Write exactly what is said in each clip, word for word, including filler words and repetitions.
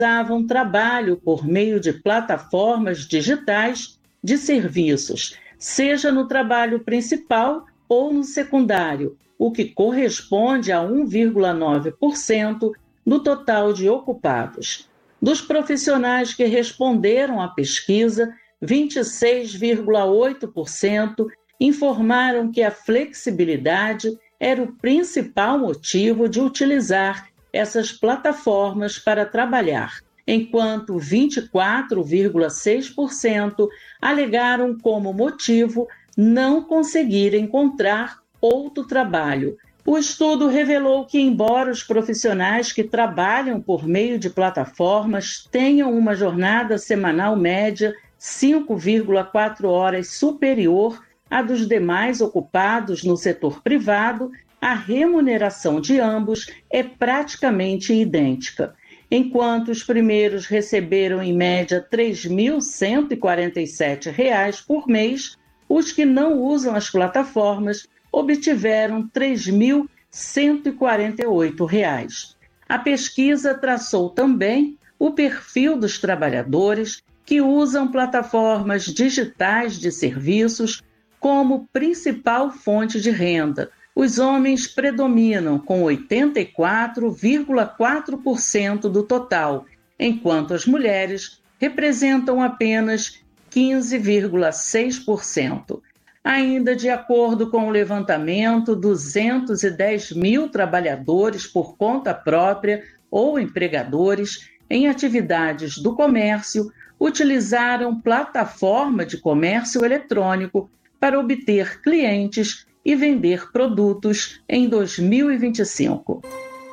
realizavam trabalho por meio de plataformas digitais de serviços, seja no trabalho principal ou no secundário, o que corresponde a um vírgula nove por cento do total de ocupados. Dos profissionais que responderam à pesquisa, vinte e seis vírgula oito por cento informaram que a flexibilidade era o principal motivo de utilizar essas plataformas para trabalhar, enquanto vinte e quatro vírgula seis por cento alegaram como motivo não conseguir encontrar outro trabalho. O estudo revelou que, embora os profissionais que trabalham por meio de plataformas tenham uma jornada semanal média cinco vírgula quatro horas superior à dos demais ocupados no setor privado, a remuneração de ambos é praticamente idêntica. Enquanto os primeiros receberam em média três mil cento e quarenta e sete reais por mês, os que não usam as plataformas obtiveram três mil cento e quarenta e oito reais. A pesquisa traçou também o perfil dos trabalhadores que usam plataformas digitais de serviços como principal fonte de renda. Os homens predominam com oitenta e quatro vírgula quatro por cento do total, enquanto as mulheres representam apenas quinze vírgula seis por cento. Ainda de acordo com o levantamento, duzentos e dez mil trabalhadores por conta própria ou empregadores em atividades do comércio utilizaram plataforma de comércio eletrônico para obter clientes e vender produtos em dois mil e vinte e cinco.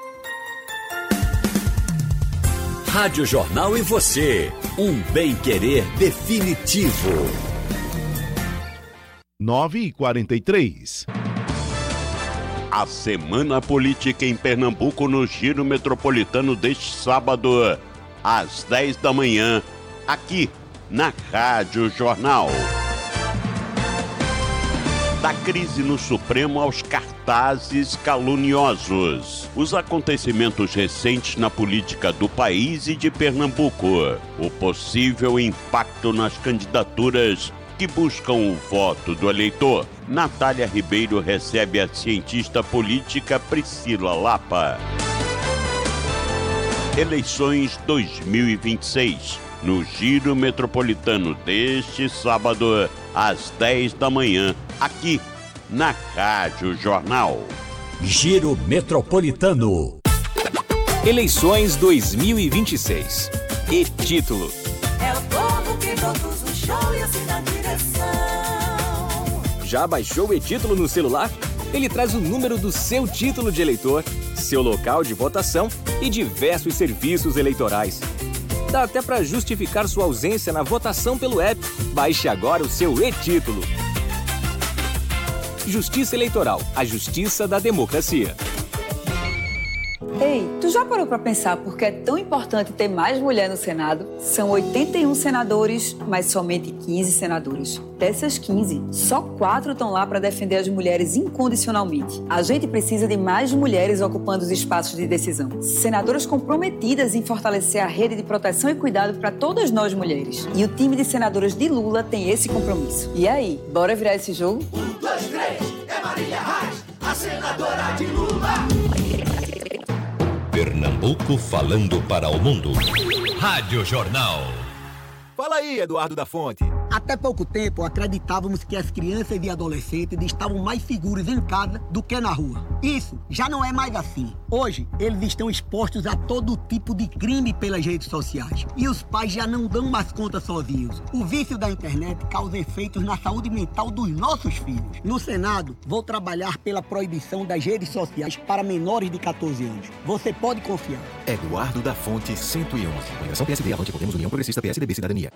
Rádio Jornal e você, um bem-querer definitivo. nove e quarenta e três. A Semana Política em Pernambuco no Giro Metropolitano deste sábado, às dez da manhã, aqui na Rádio Jornal. Da crise no Supremo aos cartazes caluniosos. Os acontecimentos recentes na política do país e de Pernambuco. O possível impacto nas candidaturas que buscam o voto do eleitor. Natália Ribeiro recebe a cientista política Priscila Lapa. Eleições dois mil e vinte e seis. No Giro Metropolitano deste sábado, às dez da manhã, aqui na Rádio Jornal. Giro Metropolitano. Eleições dois mil e vinte e seis. E título: é o povo que produz o show e assina a direção. Já baixou o e-título no celular? Ele traz o número do seu título de eleitor, seu local de votação e diversos serviços eleitorais. Dá até para justificar sua ausência na votação pelo app. Baixe agora o seu e-título. Justiça Eleitoral, a justiça da democracia. Ei, tu já parou para pensar por que é tão importante ter mais mulher no Senado? São oitenta e um senadores, mas somente quinze senadoras. Dessas quinze, só quatro estão lá para defender as mulheres incondicionalmente. A gente precisa de mais mulheres ocupando os espaços de decisão. Senadoras comprometidas em fortalecer a rede de proteção e cuidado para todas nós mulheres. E o time de senadoras de Lula tem esse compromisso. E aí, bora virar esse jogo? Um, dois, três, é Marília Reis, a senadora de Lula. Pernambuco falando para o mundo. Rádio Jornal. Fala aí, Eduardo da Fonte. Até pouco tempo, acreditávamos que as crianças e adolescentes estavam mais seguros em casa do que na rua. Isso já não é mais assim. Hoje, eles estão expostos a todo tipo de crime pelas redes sociais. E os pais já não dão mais conta sozinhos. O vício da internet causa efeitos na saúde mental dos nossos filhos. No Senado, vou trabalhar pela proibição das redes sociais para menores de catorze anos. Você pode confiar. Eduardo da Fonte, cento e onze. Coligação P S D, Avante Podemos, União Progressista, P S D B, Cidadania.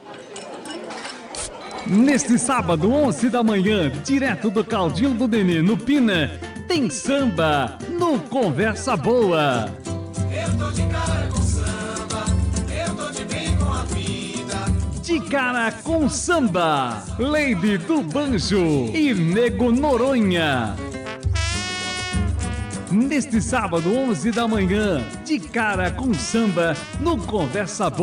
Neste sábado, onze da manhã, direto do Caldinho do Nenê, no Pina, tem samba no Conversa Boa. Eu tô de cara com samba, eu tô de bem com a vida. De cara com samba, Lady do Banjo e Nego Noronha. neste sábado, onze da manhã, de cara com samba, no Conversa Boa.